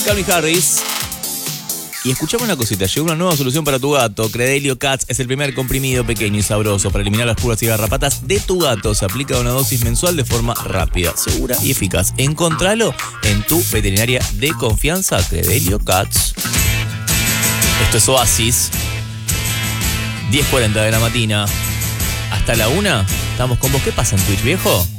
Calvin Harris. Y escuchame una cosita, llegó una nueva solución para tu gato. Credelio Cats es el primer comprimido pequeño y sabroso para eliminar las pulgas y garrapatas de tu gato. Se aplica una dosis mensual de forma rápida, segura y eficaz. Encontralo en tu veterinaria de confianza, Credelio Cats. Esto es Oasis. 10:40 de la mañana. Hasta la 1. Estamos con vos. ¿Qué pasa en Twitch, viejo?